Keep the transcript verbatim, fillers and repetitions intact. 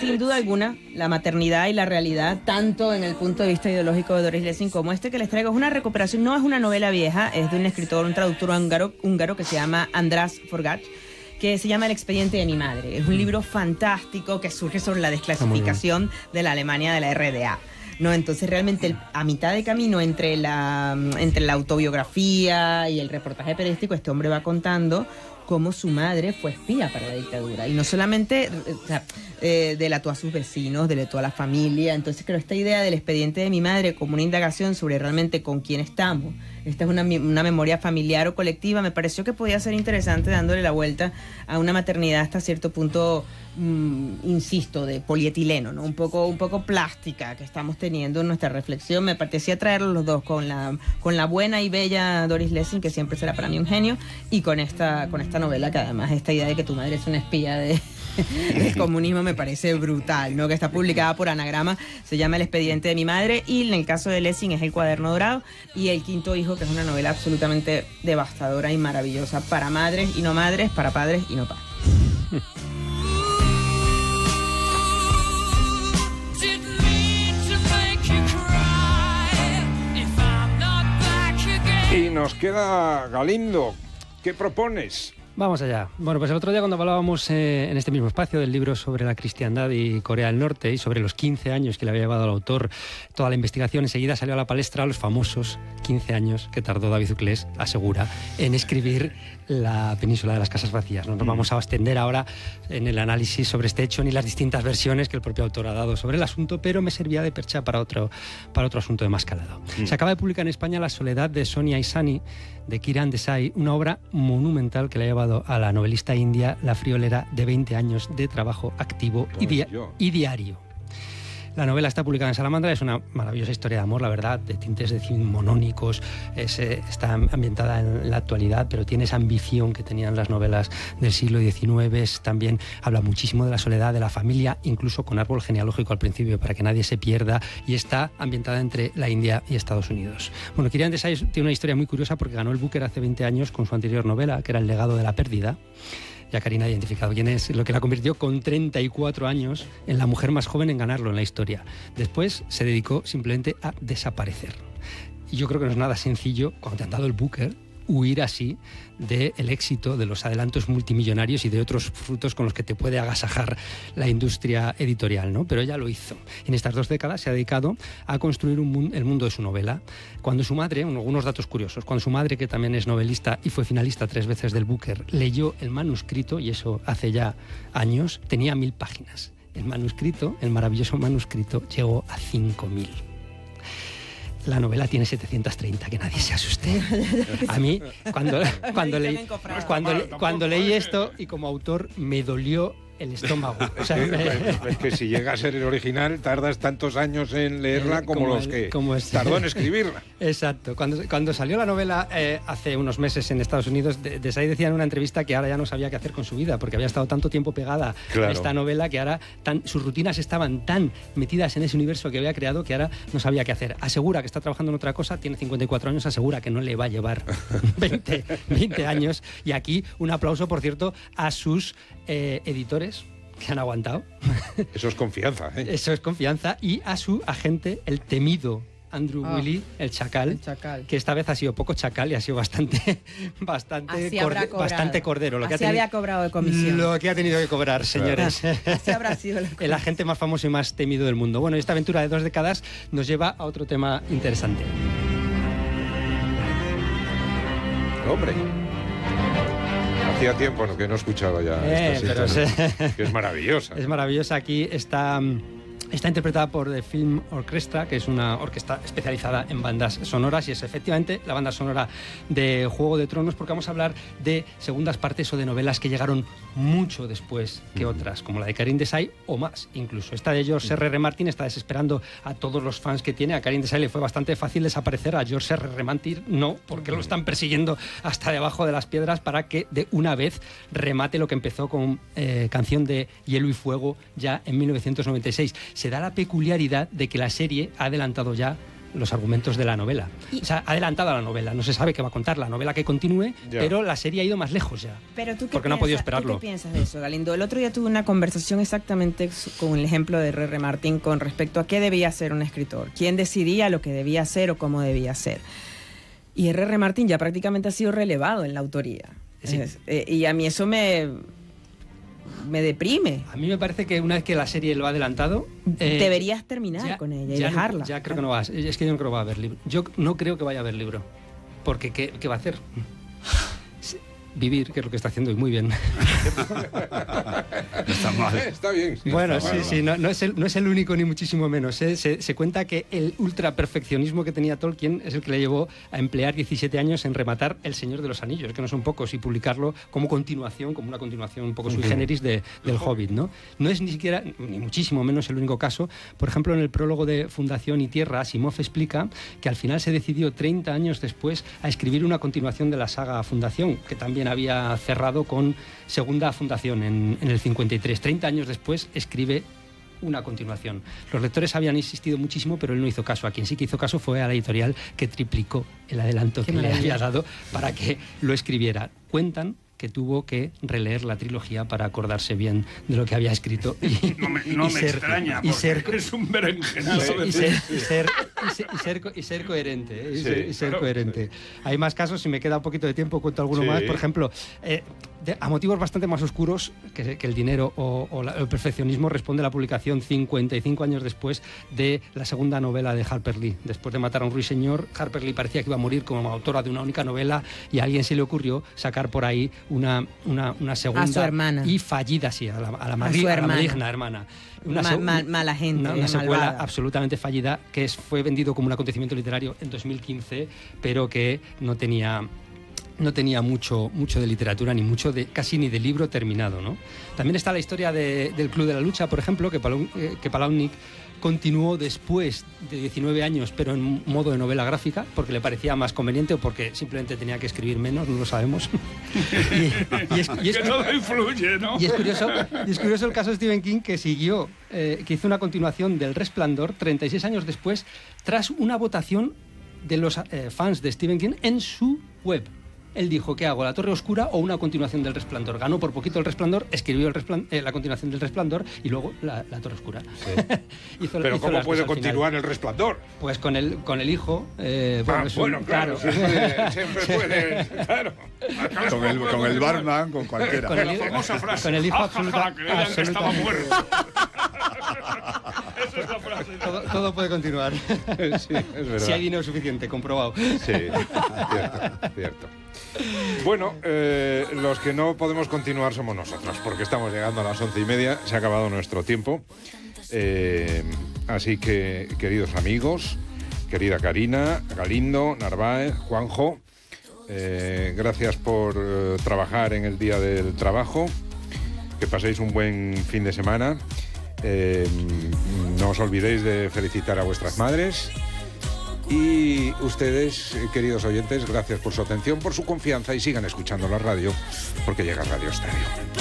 sin duda alguna, la maternidad y la realidad, tanto en el punto de vista ideológico de Doris Lessing como este que les traigo, es una recuperación, no es una novela vieja, es de un escritor, un traductor húngaro, húngaro que se llama András Forgách, que se llama El expediente de mi madre. Es un libro fantástico que surge sobre la desclasificación de la Alemania de la R D A. No, entonces realmente el, a mitad de camino entre la, entre la autobiografía y el reportaje periodístico, este hombre va contando cómo su madre fue espía para la dictadura. Y no solamente o sea, eh, delató a sus vecinos, delató a la familia. Entonces creo esta idea del expediente de mi madre como una indagación sobre realmente con quién estamos. Esta es una, una memoria familiar o colectiva. Me pareció que podía ser interesante dándole la vuelta a una maternidad hasta cierto punto, mmm, insisto, de polietileno, ¿no? Un poco, un poco plástica que estamos teniendo en nuestra reflexión. Me parecía traerlos los dos con la, con la buena y bella Doris Lessing, que siempre será para mí un genio, y con esta, con esta novela que además esta idea de que tu madre es una espía de... el comunismo me parece brutal, ¿no? Que está publicada por Anagrama, se llama El expediente de mi madre, y en el caso de Lessing es El cuaderno dorado, y El quinto hijo, que es una novela absolutamente devastadora y maravillosa para madres y no madres, para padres y no padres. Y nos queda Galindo. ¿Qué propones? Vamos allá. Bueno, pues el otro día cuando hablábamos eh, en este mismo espacio del libro sobre la cristiandad y Corea del Norte y sobre los quince años que le había llevado al autor toda la investigación, enseguida salió a la palestra los famosos quince años que tardó David Uclés, asegura, en escribir La península de las casas vacías. No nos vamos a extender ahora en el análisis sobre este hecho ni las distintas versiones que el propio autor ha dado sobre el asunto, pero me servía de percha para otro, para otro asunto de más calado. Mm. Se acaba de publicar en España La soledad de Sonia Isani, de Kiran Desai, una obra monumental que le ha llevado a la novelista india la friolera de veinte años de trabajo activo y, dia- y diario. La novela está publicada en Salamandra, es una maravillosa historia de amor, la verdad, de tintes decimonónicos, es, eh, está ambientada en la actualidad, pero tiene esa ambición que tenían las novelas del siglo diecinueve, es, también habla muchísimo de la soledad, de la familia, incluso con árbol genealógico al principio, para que nadie se pierda, y está ambientada entre la India y Estados Unidos. Bueno, Kiran Desai tiene una historia muy curiosa porque ganó el Booker hace veinte años con su anterior novela, que era El legado de la pérdida. Ya Karina ha identificado quién es, lo que la convirtió con treinta y cuatro años en la mujer más joven en ganarlo en la historia. Después se dedicó simplemente a desaparecer. Y yo creo que no es nada sencillo, cuando te han dado el Booker, huir así del éxito, de los adelantos multimillonarios y de otros frutos con los que te puede agasajar la industria editorial, ¿no? Pero ella lo hizo. En estas dos décadas se ha dedicado a construir un mundo, el mundo de su novela. Cuando su madre, algunos datos curiosos, cuando su madre, que también es novelista y fue finalista tres veces del Booker, leyó el manuscrito, y eso hace ya años, tenía mil páginas. El manuscrito, el maravilloso manuscrito, llegó a cinco mil. La novela tiene setecientos treinta, que nadie se asuste. A mí, cuando, cuando, leí, cuando, cuando leí esto, y como autor, me dolió el estómago. O sea, es, que, es que si llega a ser el original, tardas tantos años en leerla como, como los el, que como este. tardó en escribirla. Exacto. Cuando, cuando salió la novela eh, hace unos meses en Estados Unidos, Desai decía en una entrevista que ahora ya no sabía qué hacer con su vida, porque había estado tanto tiempo pegada claro. a esta novela que ahora tan, sus rutinas estaban tan metidas en ese universo que había creado que ahora no sabía qué hacer. Asegura que está trabajando en otra cosa, tiene cincuenta y cuatro años, asegura que no le va a llevar veinte, veinte años. Y aquí un aplauso, por cierto, a sus eh, editores que han aguantado. Eso es confianza, ¿eh? Eso es confianza. Y a su agente, el temido Andrew oh, Willey, el chacal, el chacal, que esta vez ha sido poco chacal y ha sido bastante bastante, corde, bastante cordero. Lo Así que ha teni- había cobrado de comisión. Lo que ha tenido que cobrar, señores. Así habrá sido la el agente más famoso y más temido del mundo. Bueno, esta aventura de dos décadas nos lleva a otro tema interesante. Hombre, hacía tiempo ¿no? que no escuchaba ya eh, esta pero cita, se... ¿no? Que es maravillosa. Es maravillosa. Aquí está... Está interpretada por The Film Orchestra, que es una orquesta especializada en bandas sonoras, y es efectivamente la banda sonora de Juego de Tronos, porque vamos a hablar de segundas partes o de novelas que llegaron mucho después que otras, como la de Kiran Desai o más incluso. Esta de George erre erre. Martin está desesperando a todos los fans que tiene. A Kiran Desai le fue bastante fácil desaparecer, a George erre erre. Martin no, porque lo están persiguiendo hasta debajo de las piedras para que de una vez remate lo que empezó con eh, Canción de Hielo y Fuego ya en mil novecientos noventa y seis. Se da la peculiaridad de que la serie ha adelantado ya los argumentos de la novela. O sea, ha adelantado a la novela, no se sabe qué va a contar la novela que continúe, ya. pero la serie ha ido más lejos ya. Pero tú qué porque piensas, no ha podido esperarlo. ¿tú qué piensas de eso, Galindo? El otro día tuve una conversación exactamente con el ejemplo de R R. Martin con respecto a qué debía ser un escritor, quién decidía lo que debía ser o cómo debía ser. Y R R. Martin ya prácticamente ha sido relevado en la autoría. Sí. Es, eh, y a mí eso me... me deprime. A mí me parece que una vez que la serie lo ha adelantado... Eh, deberías terminar ya, con ella y ya dejarla. No, ya creo que no va a, es que yo no creo que va a haber libro. Yo no creo que vaya a haber libro. Porque ¿qué, qué va a hacer? Vivir, que es lo que está haciendo y muy bien. Está mal. Está bien. Sí, bueno, está sí, mal, sí, no, no, es el, no es el único ni muchísimo menos. ¿eh? Se, se cuenta que el ultra perfeccionismo que tenía Tolkien es el que le llevó a emplear diecisiete años en rematar El Señor de los Anillos, que no son pocos, y publicarlo como continuación, como una continuación un poco sui generis de, del Hobbit, ¿no? No es ni siquiera, ni muchísimo menos el único caso. Por ejemplo, en el prólogo de Fundación y Tierra, Asimov explica que al final se decidió treinta años después a escribir una continuación de la saga Fundación, que también había cerrado con Segunda Fundación en, en el cincuenta y tres. treinta años después escribe una continuación. Los lectores habían insistido muchísimo, pero él no hizo caso. A quien sí que hizo caso fue a la editorial, que triplicó el adelanto que le había dado para que lo escribiera. Cuentan que tuvo que releer la trilogía para acordarse bien de lo que había escrito. Y, no me, no y me ser, extraña, y porque ser, es un berenjenazo. Y ser, y, ser, y, ser, y, ser, y ser coherente. ¿eh? Y sí, ser, y ser claro, coherente. Sí. Hay más casos, si me queda un poquito de tiempo, cuento alguno sí. más. Por ejemplo, eh, de, a motivos bastante más oscuros que, que el dinero o, o la, el perfeccionismo, responde la publicación cincuenta y cinco años después de la segunda novela de Harper Lee. Después de matar a un ruiseñor, Harper Lee parecía que iba a morir como autora de una única novela, y a alguien se le ocurrió sacar por ahí una, una, una segunda a su hermana. y fallida, sí, a la, a la, a mari, su a hermana. la maligna hermana. Una, Ma, ma, mala gente, una, una secuela malvada. absolutamente fallida, que es, fue vendido como un acontecimiento literario en dos mil quince, pero que no tenía... no tenía mucho, mucho de literatura, ni mucho de, casi ni de libro terminado, ¿no? También está la historia de, del Club de la Lucha, por ejemplo, que, Palou, eh, que Palahniuk continuó después de diecinueve años, pero en modo de novela gráfica, porque le parecía más conveniente o porque simplemente tenía que escribir menos, no lo sabemos. y, y es, y es, que todo influye, ¿no? Y es curioso, y es curioso el caso de Stephen King, que siguió, eh, que hizo una continuación del Resplandor treinta y seis años después, tras una votación de los eh, fans de Stephen King en su web. Él dijo, ¿qué hago? ¿La Torre Oscura o una continuación del Resplandor? Ganó por poquito el Resplandor, escribió el Resplandor, eh, la continuación del Resplandor y luego la, la Torre Oscura. Sí. hizo, Pero hizo ¿cómo puede continuar el Resplandor? Pues con el, con el hijo. Eh, bueno, ah, bueno, un, claro, claro. Siempre, siempre puede, claro. Con el, con el barman, con cualquiera. Con el, la famosa frase. Con el hijo absoluta, que absoluta, estaba muerto. Esa es la frase. Todo, todo puede continuar. Sí, es verdad. Si hay dinero suficiente, comprobado. Sí, cierto, cierto. Bueno, eh, los que no podemos continuar somos nosotros, porque estamos llegando a las once y media, se ha acabado nuestro tiempo. Eh, así que, queridos amigos, querida Karina, Galindo, Narváez, Juanjo, eh, gracias por eh, trabajar en el Día del Trabajo, que paséis un buen fin de semana. Eh, no os olvidéis de felicitar a vuestras madres. Y ustedes, queridos oyentes, gracias por su atención, por su confianza, y sigan escuchando la radio, porque llega Radio Estéreo.